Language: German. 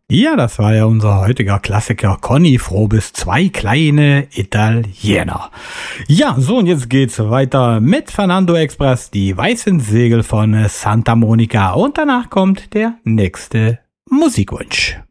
Ja, das war ja unser heutiger Klassiker Conny Frobes, zwei kleine Italiener. Ja, so und jetzt geht's weiter mit Fernando Express, die weißen Segel von Santa Monica und danach kommt der nächste Musikwunsch.